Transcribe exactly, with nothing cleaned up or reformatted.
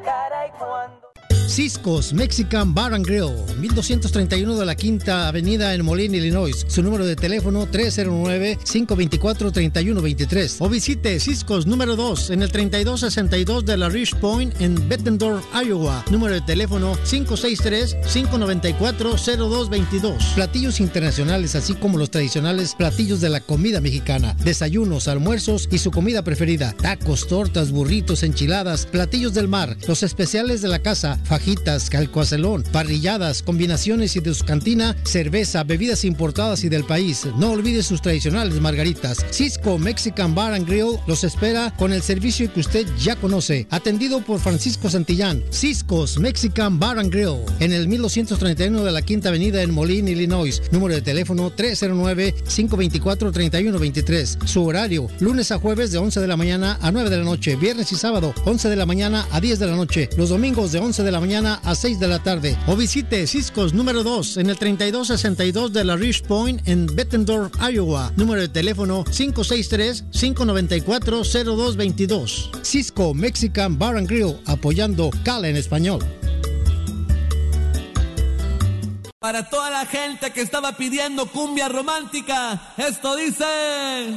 cara y cuando... Cisco's Mexican Bar and Grill, mil doscientos treinta y uno de la Quinta Avenida en Moline, Illinois. Su número de teléfono tres cero nueve, cinco dos cuatro, tres uno dos tres. O visite Cisco's número dos en el treinta y dos sesenta y dos de la Rich Point en Bettendorf, Iowa. Número de teléfono cinco seis tres, cinco nueve cuatro, cero dos dos dos. Platillos internacionales, así como los tradicionales platillos de la comida mexicana. Desayunos, almuerzos y su comida preferida. Tacos, tortas, burritos, enchiladas, platillos del mar. Los especiales de la casa, fajitas, calcoacelón, parrilladas, combinaciones y de su cantina, cerveza, bebidas importadas y del país. No olvide sus tradicionales margaritas. Cisco Mexican Bar and Grill los espera con el servicio que usted ya conoce. Atendido por Francisco Santillán. Cisco's Mexican Bar and Grill en el mil doscientos treinta y uno de la Quinta Avenida en Moline, Illinois. Número de teléfono tres cero nueve, cinco dos cuatro, tres uno dos tres. Su horario, lunes a jueves de once de la mañana a nueve de la noche. Viernes y sábado, once de la mañana a diez de la noche. Los domingos de once de la mañana a seis de la tarde. O visite Cisco's número dos en el treinta y dos sesenta y dos de la Rich Point en Bettendorf, Iowa. Número de teléfono cinco seis tres, cinco nueve cuatro, cero dos dos dos. Cisco Mexican Bar and Grill, apoyando Cala en español. Para toda la gente que estaba pidiendo cumbia romántica, esto dice...